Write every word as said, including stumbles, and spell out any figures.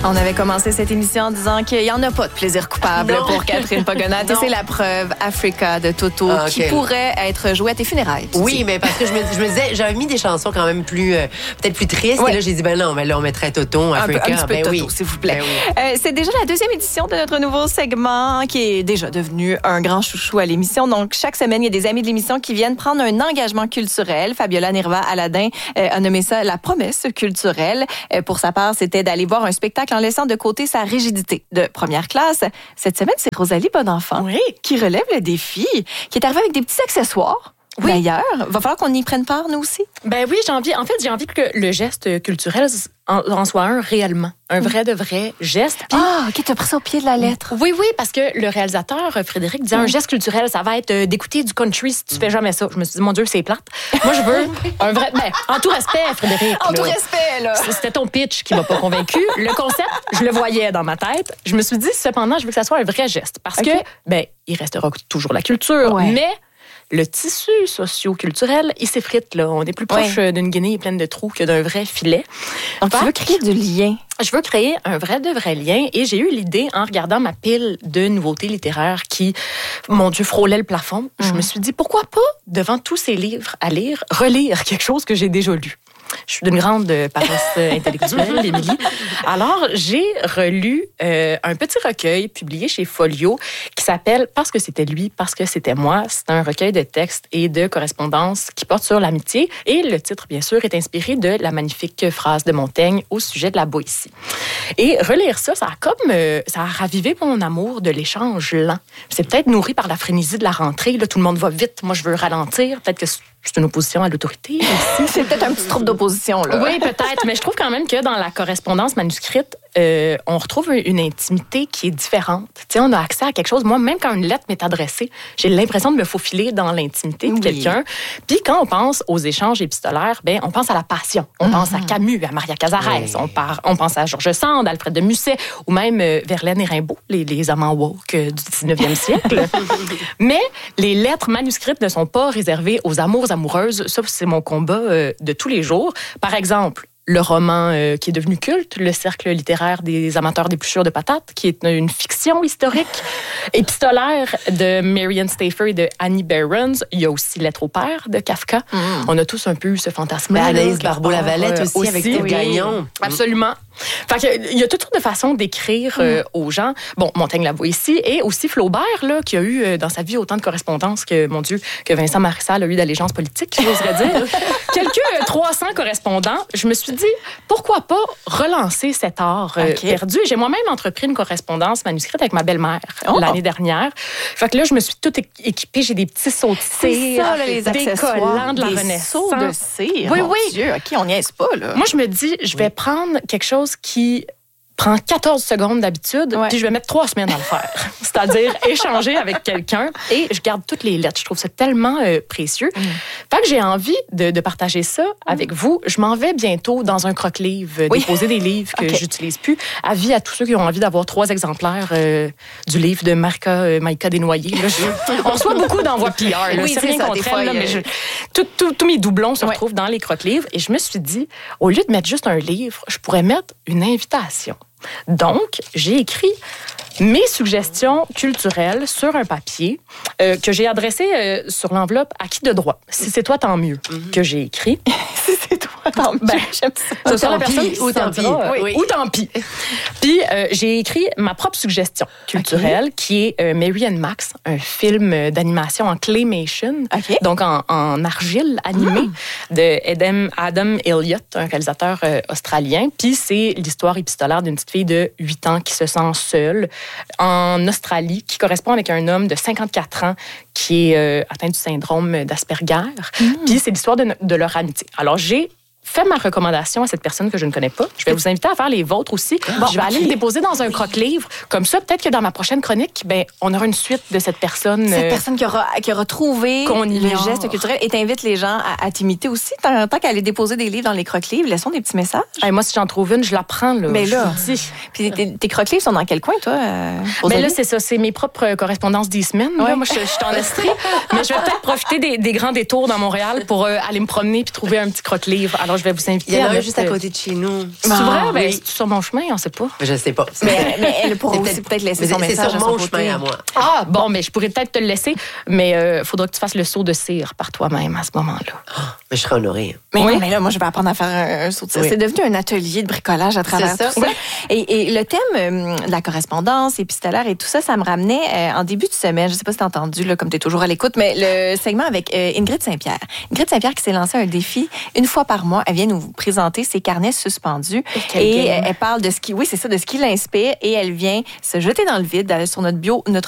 On avait commencé cette émission en disant qu'il n'y en a pas de plaisir coupable non. pour Catherine Pogonat. Et c'est la preuve, Africa de Toto, ah, okay. qui pourrait être jouée à tes funérailles. Oui, mais parce que je me, je me disais, j'avais mis des chansons quand même plus, euh, peut-être plus tristes. Ouais. Et là, j'ai dit, ben non, mais là, on mettrait Toto, Africa. Un, peu, un petit peu ben de oui. Toto, s'il vous plaît. Ben oui. euh, c'est déjà la deuxième édition de notre nouveau segment qui est déjà devenu un grand chouchou à l'émission. Donc, chaque semaine, il y a des amis de l'émission qui viennent prendre un engagement culturel. Fabiola Nirva Aladin euh, a nommé ça la promesse culturelle. Euh, pour sa part, c'était d'aller voir un spectacle en laissant de côté sa rigidité de première classe. Cette semaine, c'est Rosalie Bonenfant oui. qui relève le défi, qui est arrivée avec des petits accessoires. Oui. D'ailleurs, va falloir qu'on y prenne part, nous aussi. Ben oui, j'ai envie. En fait, j'ai envie que le geste culturel en, en soit un réellement. Un vrai de vrai geste. Puis, ah, OK, t'as pris ça au pied de la lettre. Oui, oui, parce que le réalisateur, Frédéric, disait, mmh. un geste culturel, ça va être d'écouter du country si tu fais jamais ça. Je me suis dit, mon Dieu, c'est plate. Moi, je veux un vrai... Ben, en tout respect, Frédéric. En là, tout respect, là. C'était ton pitch qui m'a pas convaincu. Le concept, je le voyais dans ma tête. Je me suis dit, cependant, je veux que ça soit un vrai geste. Parce okay. que, ben, il restera toujours la culture, ouais. mais... le tissu socio-culturel, il s'effrite, là. On est plus proche ouais. d'une Guinée pleine de trous que d'un vrai filet. Donc, tu veux créer du lien. Je veux créer un vrai de vrai lien et j'ai eu l'idée en regardant ma pile de nouveautés littéraires qui, mon Dieu, frôlait le plafond. Mmh. Je me suis dit, pourquoi pas, devant tous ces livres à lire, relire quelque chose que j'ai déjà lu. Je suis d'une grande paresse intellectuelle, Émilie. Alors, j'ai relu euh, un petit recueil publié chez Folio qui s'appelle « Parce que c'était lui, parce que c'était moi ». C'est un recueil de textes et de correspondances qui porte sur l'amitié. Et le titre, bien sûr, est inspiré de la magnifique phrase de Montaigne au sujet de la Boétie. Et relire ça, ça a comme... Euh, ça a ravivé mon amour de l'échange lent. C'est peut-être nourri par la frénésie de la rentrée. Là, tout le monde va vite. Moi, je veux ralentir. Peut-être que c'est une opposition à l'autorité aussi. C'est peut-être un petit trouble d'opposition, là. Oui, peut-être. Mais je trouve quand même que dans la correspondance manuscrite, euh, on retrouve une intimité qui est différente. Tu sais, on a accès à quelque chose. Moi, même quand une lettre m'est adressée, j'ai l'impression de me faufiler dans l'intimité de oui. quelqu'un. Puis quand on pense aux échanges épistolaires, ben, on pense à la passion. On mm-hmm. pense à Camus, à Maria Cazares. Oui. On, par, on pense à Georges Sand, Alfred de Musset, ou même euh, Verlaine et Rimbaud, les, les amants woke euh, du dix-neuvième siècle. Mais les lettres manuscrites ne sont pas réservées aux amours amoureuses. Ça, c'est mon combat euh, de tous les jours. Par exemple, le roman euh, qui est devenu culte, Le Cercle littéraire des amateurs d'épluchures de patates, qui est une fiction historique épistolaire de Marianne Stafer et de Annie Behrens. Il y a aussi Lettre au père de Kafka. Mm. On a tous un peu eu ce fantasme-là. Anaïs Barbeau-Lavalette aussi, aussi, avec Steve oui. Gagnon. Absolument. Fait que, il y a toutes sortes de façons d'écrire euh, mm. aux gens. Bon, Montaigne la voit ici, et aussi Flaubert, là, qui a eu euh, dans sa vie autant de correspondances que, mon Dieu, que Vincent Marissal a eu d'allégeance politique, j'oserais dire. Quelques euh, trois cents correspondants. Je me suis dit, pourquoi pas relancer cet art euh, okay. perdu? J'ai moi-même entrepris une correspondance manuscrite avec ma belle-mère oh. l'année dernière. Fait que là, je me suis toute équipée. J'ai des petits sauts de cire, ça, là, les des collants de la des Renaissance. Sauts de cire. Oui, mon oui. Dieu, OK, on n'y est pas, là. Moi, je me dis, je vais oui. prendre quelque chose qui prend quatorze secondes d'habitude, ouais. puis je vais mettre trois semaines à le faire. C'est-à-dire échanger avec quelqu'un et je garde toutes les lettres. Je trouve ça tellement euh, précieux. Mm. Fait que j'ai envie de, de partager ça avec mm. vous. Je m'en vais bientôt dans un croque-livre, oui. déposer des livres que okay. j'utilise plus. Avis à tous ceux qui ont envie d'avoir trois exemplaires euh, du livre de Marca, euh, Maïka Desnoyers. Là, je, on reçoit beaucoup d'envois P R. Là. Oui, c'est rien ça, contre fois, elle, là, euh... mais je, tous mes doublons se ouais. retrouvent dans les croque-livres. Et je me suis dit, au lieu de mettre juste un livre, je pourrais mettre une invitation. Donc, j'ai écrit mes suggestions culturelles sur un papier euh, que j'ai adressé euh, sur l'enveloppe à qui de droit. Si c'est toi, tant mieux, mm-hmm. que j'ai écrit. Si c'est toi, tant mieux. Ben, j'aime ça. Ce sera la personne qui ou tant pis. Oui, oui. Ou tant pis. Puis, euh, j'ai écrit ma propre suggestion culturelle, okay. qui est euh, Mary and Max, un film d'animation en claymation, okay. donc en, en argile animée, mm. de Adam, Adam Elliott, un réalisateur euh, australien. Puis, c'est l'histoire épistolaire d'une petite fille de huit ans qui se sent seule en Australie, qui correspond avec un homme de cinquante-quatre ans qui est euh, atteint du syndrome d'Asperger. Mm. Puis c'est l'histoire de, de leur amitié. Alors, j'ai fait ma recommandation à cette personne que je ne connais pas. Je vais vous inviter à faire les vôtres aussi. Bon, je vais okay. aller le déposer dans un croque-livre. Comme ça, peut-être que dans ma prochaine chronique, ben, on aura une suite de cette personne. Cette euh, personne qui aura, qui aura trouvé le geste culturel et t'invite les gens à, à t'imiter aussi. Tant, tant qu'à aller déposer des livres dans les croque-livres, laissons des petits messages. Hey, moi, si j'en trouve une, je la prends. Là, mais là, puis tes, tes croque-livres sont dans quel coin, toi? Euh, mais là, c'est ça. C'est mes propres correspondances dix semaines. Ouais. Moi, je, je suis en Estrie. Mais je vais peut-être profiter des, des grands détours dans Montréal pour euh, aller me promener puis trouver un petit croque-livre. Alors, Alors, je vais vous inviter. Il y en a à un mettre... juste à côté de chez nous. C'est vrai? Ah, Ben, oui. c'est sur mon chemin, on sait pas. Je sais pas. Mais, mais elle pourra C'est aussi peut-être- peut-être laisser mais son c'est message sur à son mon côté. chemin à moi. Ah, bon, mais je pourrais peut-être te le laisser, mais il euh, faudra que tu fasses le saut de cire par toi-même à ce moment-là. Mais je serais honorée. Mais, Oui. non, mais là, moi, je vais apprendre à faire un, un saut de cire. Oui. C'est devenu un atelier de bricolage à travers C'est ça. tout ça. Et, et le thème euh, de la correspondance épistolaire et tout ça, ça me ramenait euh, en début de semaine. Je sais pas si t'as entendu, là, comme t'es toujours à l'écoute, mais le segment avec euh, Ingrid Saint-Pierre. Ingrid Saint-Pierre qui s'est lancé un défi une fois par mois. Elle vient nous présenter ses carnets suspendus. quel Et game. elle parle de ce qui, oui, c'est ça, de ce qui l'inspire. Et elle vient se jeter dans le vide, d'aller sur notre bio, notre